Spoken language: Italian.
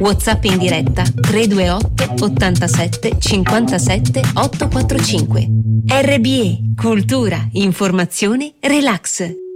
WhatsApp in diretta 328 87 57 845. RBE, cultura, informazione, relax.